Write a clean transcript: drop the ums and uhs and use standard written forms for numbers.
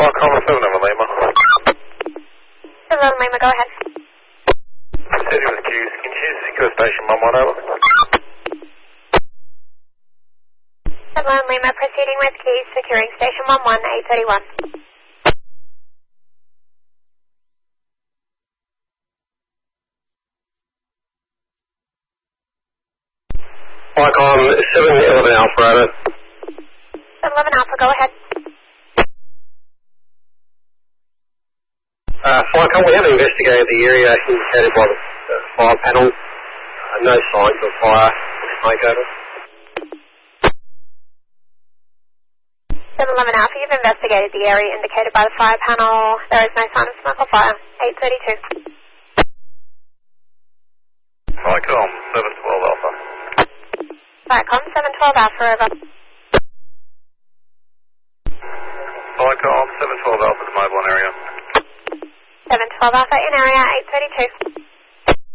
Comma 7 over Lima. 7 Lima, go ahead. Proceeding with Q's. Can you secure station 11 over? 7 Lima, proceeding with keys, securing station 11, 831. Flycom 711 Alpha, over. 711 Alpha, go ahead. Flycom, we have investigated the area indicated by the fire panel. No signs of fire or smoke over. 711 Alpha, you've investigated the area indicated by the fire panel. There is no sign of smoke or fire. 832. Flycom 712 Alpha. Flightcom 712 Alpha, over. Flycom 712 Alpha to mobile in area. 712 Alpha in area, 832.